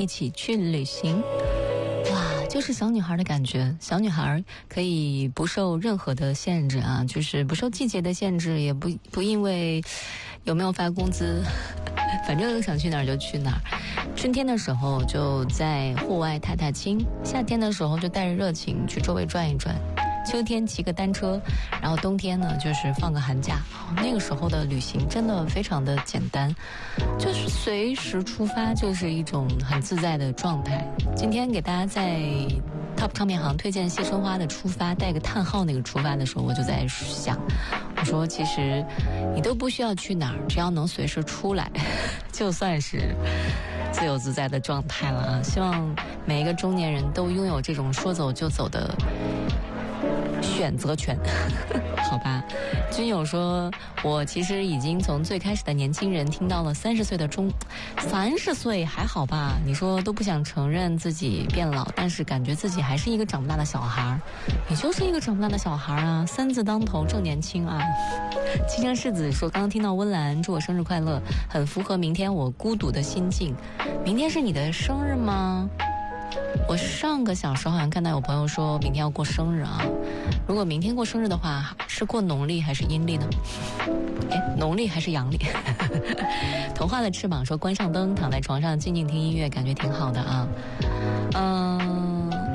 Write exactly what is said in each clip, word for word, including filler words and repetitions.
一起去旅行。哇，就是小女孩的感觉，小女孩可以不受任何的限制啊，就是不受季节的限制，也不不因为有没有发工资，反正想去哪儿就去哪儿。春天的时候就在户外踏踏青，夏天的时候就带着热情去周围转一转，秋天骑个单车，然后冬天呢就是放个寒假。那个时候的旅行真的非常的简单，就是随时出发，就是一种很自在的状态。今天给大家在 Top 唱片行推荐谢春花的出发，带个叹号那个出发的时候，我就在想，我说其实你都不需要去哪儿，只要能随时出来就算是自由自在的状态了啊！希望每一个中年人都拥有这种说走就走的选择权好吧。君友说，我其实已经从最开始的年轻人听到了三十岁的中三十岁还好吧，你说都不想承认自己变老，但是感觉自己还是一个长不大的小孩，你就是一个长不大的小孩啊，三字当头正年轻啊。青山世子说，刚刚听到温岚祝我生日快乐，很符合明天我孤独的心境。明天是你的生日吗？我上个小时好像看到有朋友说明天要过生日啊，如果明天过生日的话，是过农历还是阴历呢？哎，农历还是阳历？童话的翅膀说，关上灯，躺在床上静静听音乐，感觉挺好的啊。嗯、呃，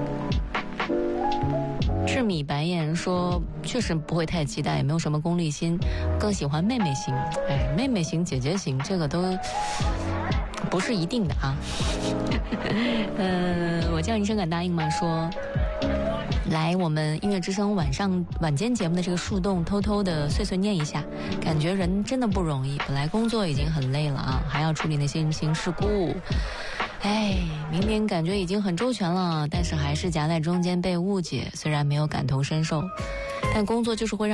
志米白眼说，确实不会太期待，也没有什么功利心，更喜欢妹妹型。哎，妹妹型、姐姐型，这个都不是一定的啊。呃，我叫你深感答应吗？说来我们音乐之声晚上晚间节目的这个树洞偷偷的碎碎念一下，感觉人真的不容易，本来工作已经很累了啊，还要处理那些人情世故，哎，明明感觉已经很周全了，但是还是夹在中间被误解，虽然没有感同身受，但工作就是会让